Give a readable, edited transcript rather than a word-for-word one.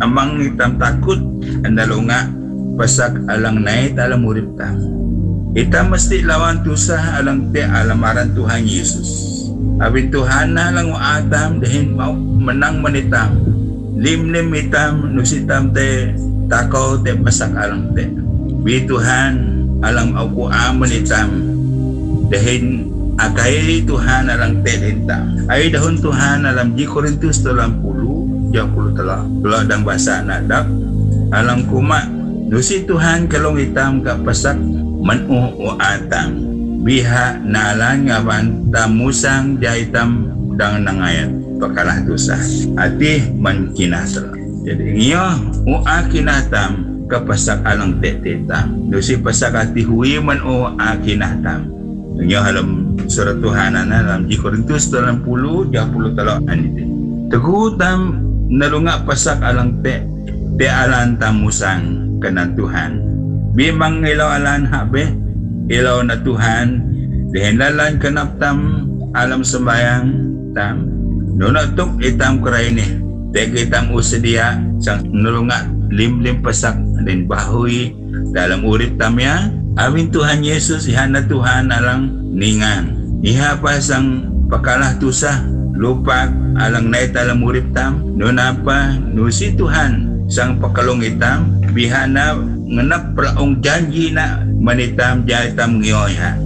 amang itam takut andalo nga pasak alang nait alam urip tam. Itam mesti lawan tusah alang te alamaran Tuhan Yesus. Abin Tuhan na lang atam dahin mau menang manitam. Lim itam nusitam te takaw te pasak alang te. Bi Tuhan alang aku aman itam dahin akay Tuhan alang te itam. Ay dahon Tuhan alam di Korintus 30 tala dang basa nadap alang kuma nusi Tuhan kalong itam kapasak manu o atam biha nalan ngaban tamusang jaitam dang nangayat pakalah dosa ati man kinasal. Jadi ngiyo o akinatam kapasak alang tetetam nusi pasak ati huwi man o akinatam ngiyo halam surat Tuhanan alam di Korintus 30 tala anite tegutam nalunga pasak alang te alan tamusang kana Tuhan bimang ilaw alan habe ilaw na Tuhan dihendalan kanaptam alam sembayang tam nunatok itam karaini tek itam usedia sang nalunga lim pasak din bahoy dalam urip tamya awin Tuhan Yesus ihana Tuhan alang ningan iha pasang pakalah tusah lupak alang nait alam urip tam nunapa nusi Tuhan sang pakalong itam bihana ngenap praong janji na manitam jaitam ngiyoy ha